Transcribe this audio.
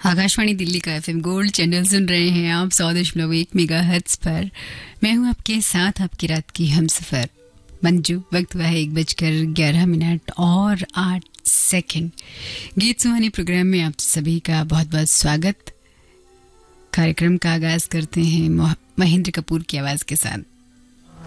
आकाशवाणी दिल्ली का FM gold channel सुन रहे हैं आप 100.1 मेगाहर्ट्ज पर। मैं हूं आपके साथ, आपकी रात की हमसफर मंजू। वक्त हुआ है 1:11 और 8 गीत सुहानी प्रोग्राम में आप सभी का बहुत बहुत स्वागत। कार्यक्रम का आगाज करते हैं महेंद्र कपूर की आवाज के साथ।